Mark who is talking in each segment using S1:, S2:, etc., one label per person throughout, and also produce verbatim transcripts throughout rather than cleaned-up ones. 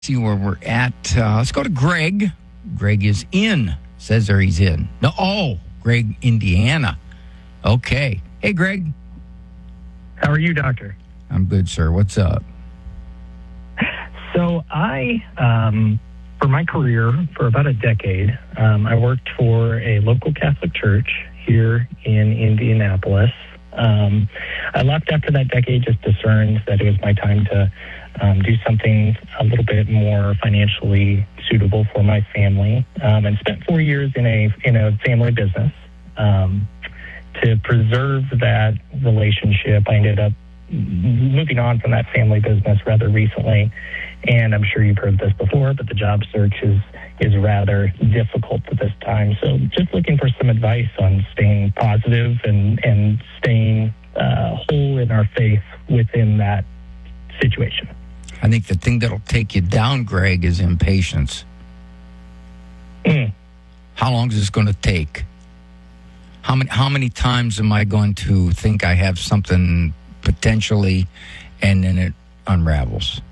S1: See where we're at. Uh, let's go to Greg. Greg is in. Says there he's in. No, oh, Greg, Indiana. Okay. Hey, Greg.
S2: How are you, Doctor?
S1: I'm good, sir. What's up?
S2: So I, um, for my career, for about a decade, um, I worked for a local Catholic church here in Indianapolis. Um, I left after that decade, just discerned that it was my time to um, do something a little bit more financially suitable for my family, um, and spent four years in a in a family business. Um, to preserve that relationship, I ended up moving on from that family business rather recently, and I'm sure you've heard this before, but the job search is is rather difficult at this time. So just looking for some advice on staying positive and, and staying uh, whole in our faith within that situation.
S1: I think the thing that'll take you down, Greg, is impatience.
S2: Mm.
S1: How long is this going to take? How many how many times am I going to think I have something potentially, and then it unravels?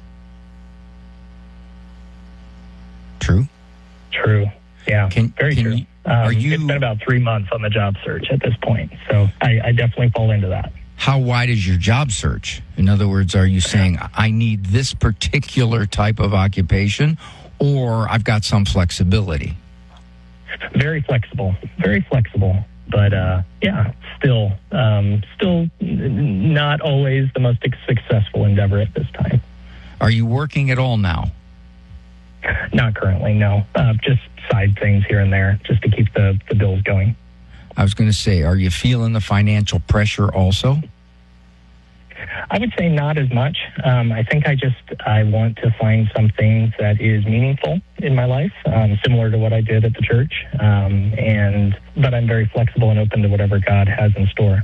S1: True?
S2: True. Yeah,
S1: can,
S2: very
S1: can
S2: true.
S1: You,
S2: um,
S1: are you,
S2: it's been about three months on the job search at this point, so I, I definitely fall into that.
S1: How wide is your job search? In other words, are you saying, I need this particular type of occupation, or I've got some flexibility?
S2: Very flexible, very flexible. But, uh, yeah, still, um, still not always the most successful endeavor at this time.
S1: Are you working at all now?
S2: Not currently, no. Uh, just side things here and there, just to keep the, the bills going.
S1: I was going to say, are you feeling the financial pressure also?
S2: I would say not as much. Um, I think I just, I want to find something that is meaningful in my life, um, similar to what I did at the church. Um, and, but I'm very flexible and open to whatever God has in store.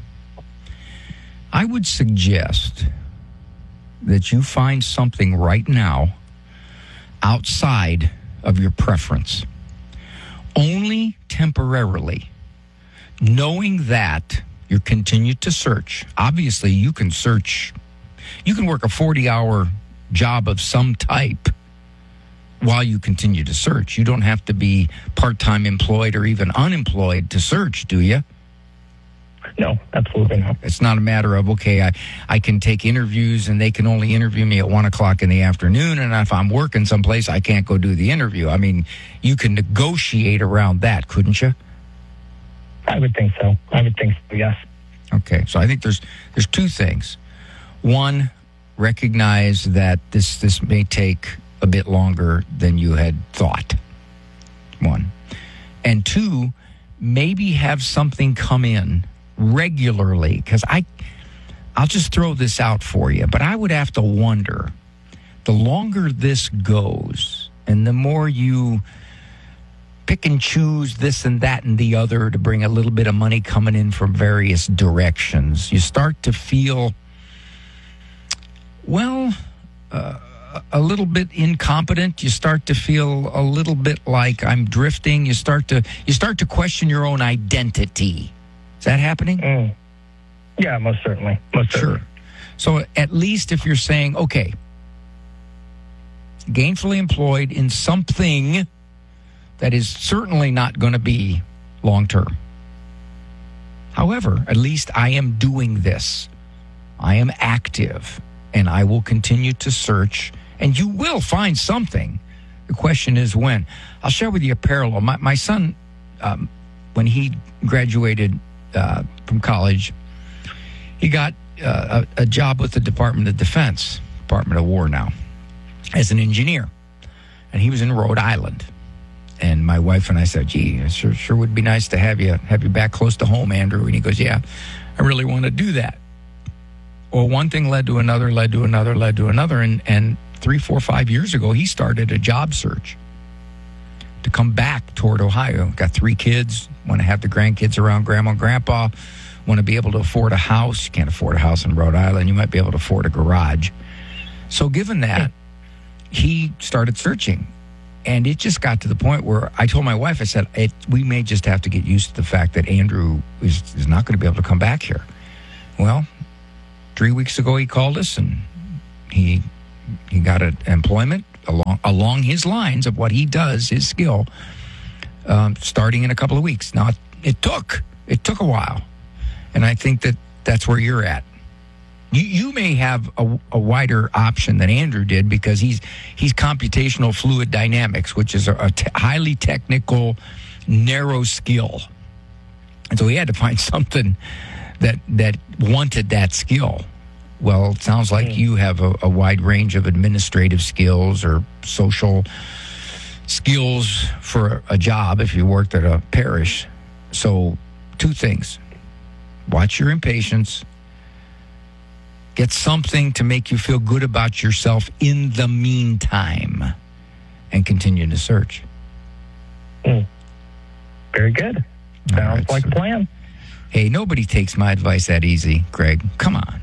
S1: I would suggest that you find something right now outside of your preference, only temporarily, knowing that you continue to search. Obviously, you can search. You can work a forty-hour job of some type while you continue to search. You don't have to be part-time employed or even unemployed to search, do you?
S2: No, absolutely not.
S1: It's not a matter of, okay, I, I can take interviews and they can only interview me at one o'clock in the afternoon, and if I'm working someplace, I can't go do the interview. I mean, you can negotiate around that, couldn't you?
S2: I would think so. I would think so, yes.
S1: Okay, so I think there's there's two things. One, recognize that this this may take a bit longer than you had thought. One. And two, maybe have something come in regularly, because I, I'll just throw this out for you, but I would have to wonder, the longer this goes and the more you pick and choose this and that and the other to bring a little bit of money coming in from various directions, you start to feel, well, uh, a little bit incompetent. You start to feel a little bit like I'm drifting. You start to you start to question your own identity. Is that happening?
S2: Mm. Yeah, most certainly. Most certainly.
S1: Sure. So at least if you're saying, okay, gainfully employed in something that is certainly not going to be long-term. However, at least I am doing this. I am active, and I will continue to search, and you will find something. The question is when. I'll share with you a parallel. My, my son, um, when he graduated uh, from college, he got uh, a, a job with the Department of Defense, Department of War now, as an engineer. And he was in Rhode Island. And my wife and I said, gee, it sure, sure would be nice to have you have you back close to home, Andrew. And he goes, yeah, I really want to do that. Well, one thing led to another, led to another, led to another. And, and three, four, five years ago, he started a job search to come back toward Ohio. Got three kids, want to have the grandkids around grandma and grandpa, want to be able to afford a house. You can't afford a house in Rhode Island. You might be able to afford a garage. So given that, he started searching. And it just got to the point where I told my wife, I said, it, we may just have to get used to the fact that Andrew is, is not going to be able to come back here. Well, three weeks ago he called us and he he got an employment along along his lines of what he does, his skill, um, starting in a couple of weeks. Now, it, it took it took a while, and I think that that's where you're at. You, you may have a, a wider option than Andrew did because he's he's computational fluid dynamics, which is a, a te- highly technical, narrow skill, and so he had to find something that that wanted that skill. Well, it sounds like mm. you have a, a wide range of administrative skills or social skills for a job if you worked at a parish. So, two things: watch your impatience. Get something to make you feel good about yourself in the meantime, and continue to search.
S2: Mm. Very good. Sounds right, like so. a plan.
S1: Hey, nobody takes my advice that easy, Greg. Come on.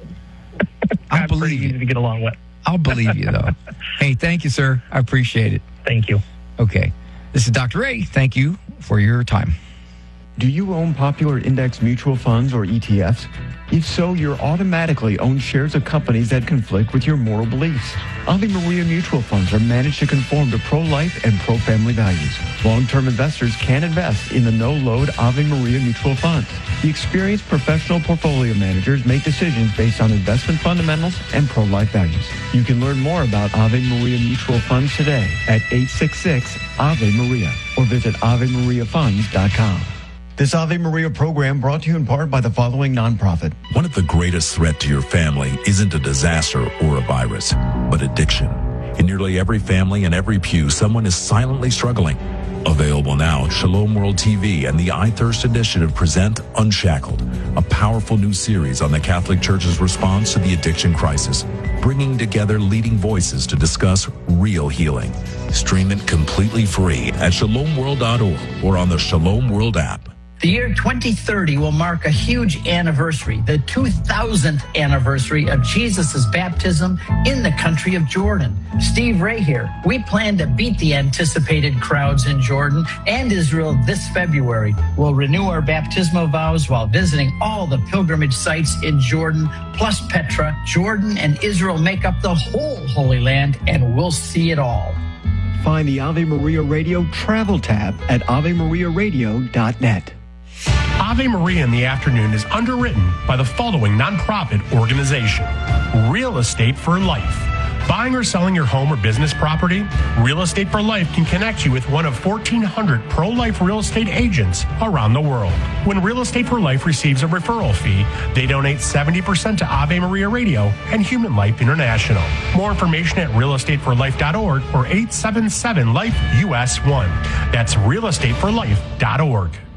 S1: I'll believe
S2: pretty
S1: you.
S2: Easy to get along with.
S1: I'll believe you, though. Hey, thank you, sir. I appreciate it.
S2: Thank you.
S1: Okay. This is Doctor Ray. Thank you for your time.
S3: Do you own popular index mutual funds or E T Fs? If so, you're automatically own shares of companies that conflict with your moral beliefs. Ave Maria mutual funds are managed to conform to pro-life and pro-family values. Long-term investors can invest in the no-load Ave Maria mutual funds. The experienced professional portfolio managers make decisions based on investment fundamentals and pro-life values. You can learn more about Ave Maria mutual funds today at eight six six Ave Maria or visit ave maria funds dot com. This Ave Maria program brought to you in part by the following nonprofit.
S4: One of the greatest threats to your family isn't a disaster or a virus, but addiction. In nearly every family and every pew, someone is silently struggling. Available now, Shalom World T V and the I Thirst Initiative present Unshackled, a powerful new series on the Catholic Church's response to the addiction crisis, bringing together leading voices to discuss real healing. Stream it completely free at shalom world dot org or on the Shalom World app.
S5: The year twenty thirty will mark a huge anniversary, the two thousandth anniversary of Jesus' baptism in the country of Jordan. Steve Ray here. We plan to beat the anticipated crowds in Jordan and Israel this February. We'll renew our baptismal vows while visiting all the pilgrimage sites in Jordan, plus Petra. Jordan and Israel make up the whole Holy Land, and we'll see it all.
S3: Find the Ave Maria Radio travel tab at ave maria radio dot net.
S6: Ave Maria in the Afternoon is underwritten by the following nonprofit organization: Real Estate for Life. Buying or selling your home or business property? Real Estate for Life can connect you with one of fourteen hundred pro-life real estate agents around the world. When Real Estate for Life receives a referral fee, they donate seventy percent to Ave Maria Radio and Human Life International. More information at real estate for life dot org or eight seven seven life U S one. That's real estate for life dot org.